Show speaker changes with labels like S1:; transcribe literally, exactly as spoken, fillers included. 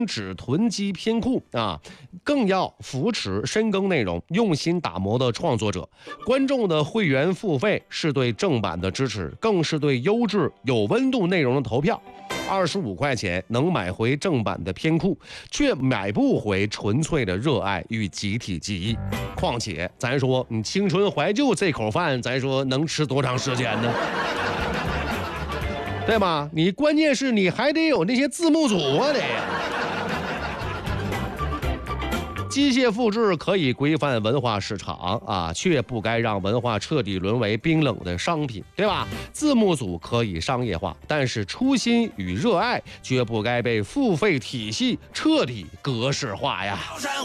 S1: 止囤积偏酷啊，更要扶持深耕内容、用心打磨的创作者。观众的会员付费是对正版的支持，更是对优质有温度内容的投票。二十五块钱能买回正版的偏酷，却买不回纯粹的热爱与集体记忆。况且，咱说你青春怀旧这口饭，咱说能吃多长时间呢？对吧？你关键是你还得有那些字幕组啊，得呀。机械复制可以规范文化市场啊，却不该让文化彻底沦为冰冷的商品，对吧？字幕组可以商业化，但是初心与热爱绝不该被付费体系彻底格式化呀。